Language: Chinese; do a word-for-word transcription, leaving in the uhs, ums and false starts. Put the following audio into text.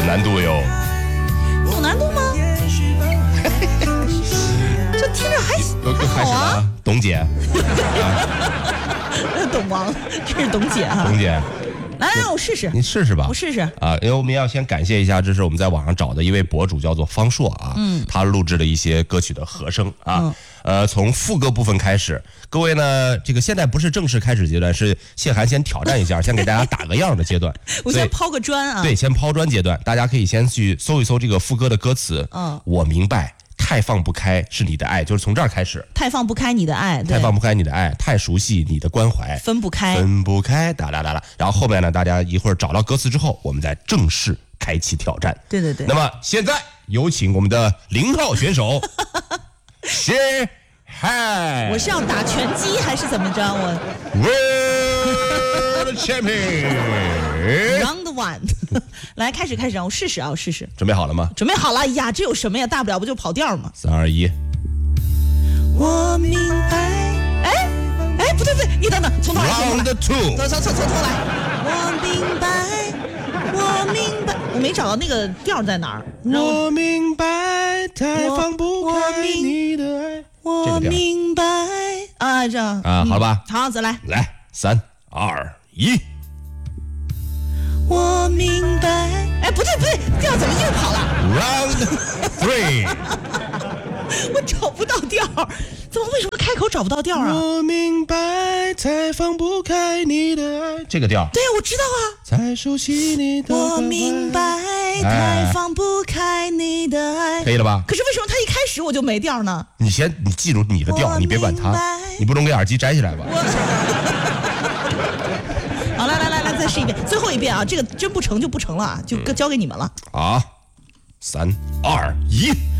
难度哟。 有难度吗？这听着还又又开始了啊，董姐， 董王，这是董姐啊， 董姐。 来来，我试试， 你试试吧， 我试试啊！因为我们要先感谢一下，这是我们在网上找的一位博主，叫做方硕啊，嗯，他录制了一些歌曲的和声啊，嗯、呃，从副歌部分开始，各位呢，这个现在不是正式开始阶段，是谢涵先挑战一下，先给大家打个样的阶段， 我先抛个砖啊， 对，先抛砖阶段，大家可以先去搜一搜这个副歌的歌词，嗯，我明白。太放不开是你的爱，就是从这儿开始。 太放不开你的爱， 太放不开你的爱，太熟悉你的关怀， 分不开， 分不开，哒哒哒哒。然后后面呢，大家一会儿找到歌词之后，我们再正式开启挑战。 对对对。 那么现在有请我们的零号选手谢涵。 我是要打拳击还是怎么着？我 World Champion Round One 来开始开始，让我试试啊，我试试。 准备好了吗？ 准备好了呀，这有什么呀？大不了不就跑调吗？ 三二一。 我明白。哎哎，不对不对，你等等，从头来，从头来， Round Two， 从从从从头来。我明白，我明白，我没找到那个调在哪儿。 我明白，太放不开你的爱。 我明白啊，这样啊，好了吧？ 好，再来， 来，三二一。 我明白，哎，不对不对，调怎么又跑了 ？Round Three， 我找不到调，怎么为什么开口找不到调啊？ 我明白，才放不开你的爱，这个调。 对，我知道啊。 才熟悉你的。 我明白，太放不开你的爱， 可以了吧？ 可是为什么他一开始我就没调呢？ 你先，你记住你的调，你别管他，你不能给耳机摘下来吧？ 好，来来来来，再试一遍，最后一遍啊！这个真不成就不成了啊，就交给你们了。 啊，三二一。